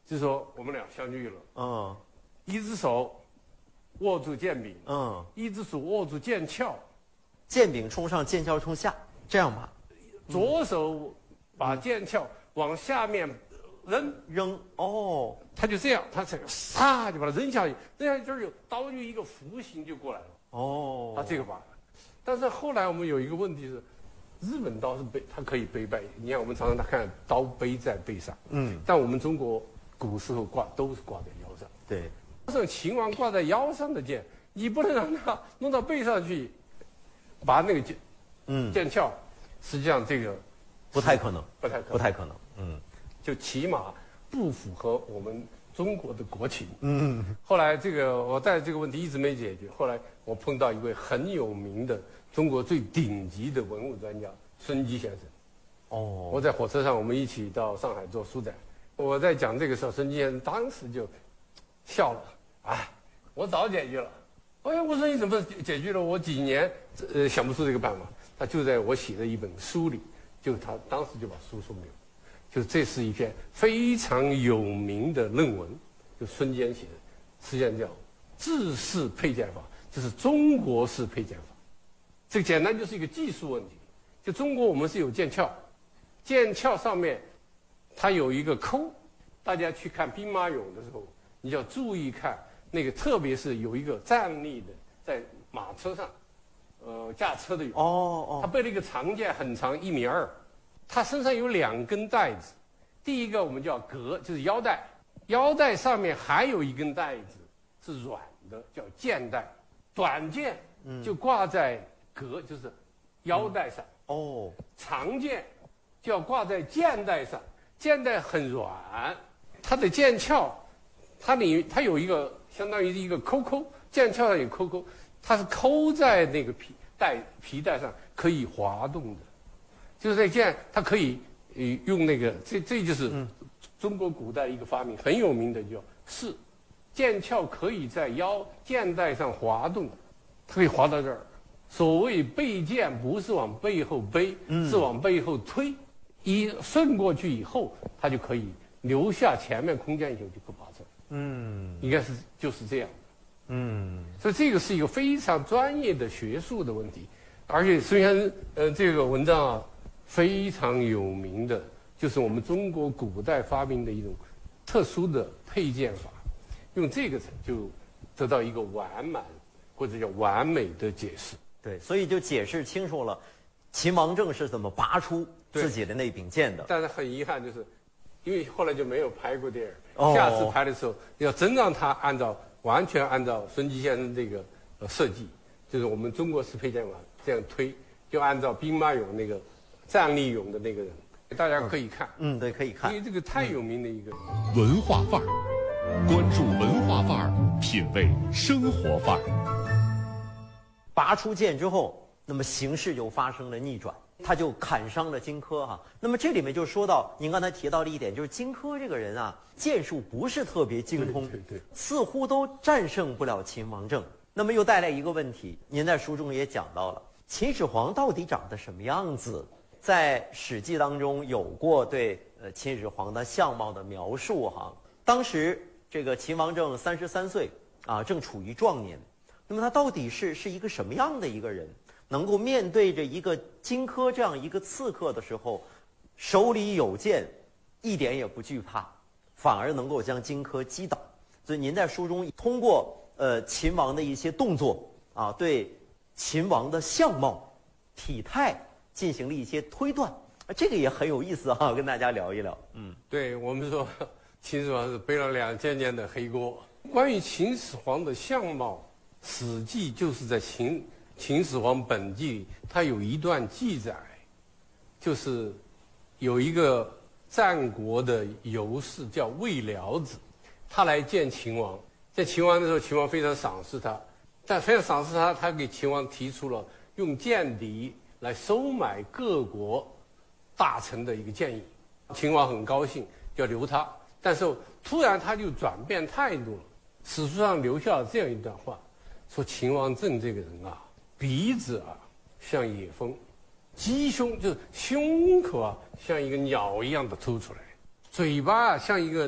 就说我们俩相遇了， 嗯一只手握住剑柄， 嗯， 一只手握住剑鞘， 剑柄冲上，剑鞘冲下，这样吧， 左手把剑鞘往下面扔哦， 他就这样，他这个唰就把它扔下去，扔下去这儿有刀就一个弧形就过来了。 哦， 他这个把，但是后来我们有一个问题是，日本刀是它可以背背，你看我们常常看刀背在背上，但我们中国古时候都是挂在腰上。 对， 这种秦王挂在腰上的剑，你不能让它弄到背上去，把那个剑鞘，实际上这个不太可能， 不太可能， 嗯， 就起码不符合我们中国的国情。后来这个我在这个问题一直没解决，后来我碰到一位很有名的中国最顶级的文物专家孙基先生。 哦， 我在火车上，我们一起到上海做书展。我在讲这个时候，孙基先生当时就笑了，哎，我早解决了。哎呀，我说你怎么解决了？我几年想不出这个办法。他就在我写的一本书里，就他当时就把书送给我，就这是一篇非常有名的论文，就孙坚写的，实际上叫制式佩剑法，就是中国式佩剑法。这个简单就是一个技术问题。就中国我们是有剑鞘，剑鞘上面它有一个扣，大家去看兵马俑的时候，你要注意看那个，特别是有一个站立的在马车上，驾车的有，他背了一个长剑，很长1.2米，他身上有2根带子，第一个我们叫革，就是腰带，腰带上面还有一根带子是软的，叫剑带，短剑就挂在革，就是腰带上。长剑就要挂在剑带上，剑带很软，它的剑鞘，它有一个相当于一个扣，剑鞘上有扣，它是扣在那个皮带上，可以滑动的，就是这剑它可以用那个这就是中国古代一个发明很有名的叫剑鞘可以在剑带上滑动，它可以滑到这儿。所谓背剑不是往背后背，是往背后推，一顺过去以后，它就可以留下前面空间以后就可以拔出来。应该就是这样。所以这个是一个非常专业的学术的问题，而且孙先生这个文章啊非常有名的，就是我们中国古代发明的一种特殊的佩剑法，用这个就得到一个完满或者叫完美的解释。 对，所以就解释清楚了秦王政是怎么拔出自己的那柄剑的。 但是很遗憾，就是因为后来就没有拍过电影，下次拍的时候要真让他完全按照孙基先生这个设计，就是我们中国式佩剑法这样推，就按照兵马俑那个站立俑的那个人，大家可以看。 对，可以看。 因为这个太有名的一个文化范儿，关注文化范儿，品味生活范儿。 拔出剑之后，那么形势就发生了逆转，他就砍伤了荆轲哈。那么这里面就说到您刚才提到的一点，就是荆轲这个人啊，剑术不是特别精通， 对， 似乎都战胜不了秦王政。那么又带来一个问题，您在书中也讲到了，秦始皇到底长得什么样子？在《史记》当中有过对秦始皇的相貌的描述哈。当时这个秦王政33岁啊，正处于壮年。那么他到底是一个什么样的一个人，能够面对着一个荆轲这样一个刺客的时候，手里有剑，一点也不惧怕，反而能够将荆轲击倒。所以您在书中通过秦王的一些动作啊，对秦王的相貌、体态进行了一些推断，这个也很有意思啊，跟大家聊一聊。 对，我们说秦始皇是背了2000年的黑锅。关于秦始皇的相貌，《史记》就是在秦始皇本纪里，他有一段记载，就是有一个战国的游士叫魏辽子，他来见秦王，见秦王的时候，秦王非常赏识他，但非常赏识他，他给秦王提出了用间谍来收买各国大臣的一个建议。秦王很高兴，要留他，但是突然他就转变态度了。史书上留下了这样一段话，说秦王政这个人啊，鼻子啊像野蜂，鸡胸就是胸口啊像一个鸟一样的凸出来，嘴巴啊像一个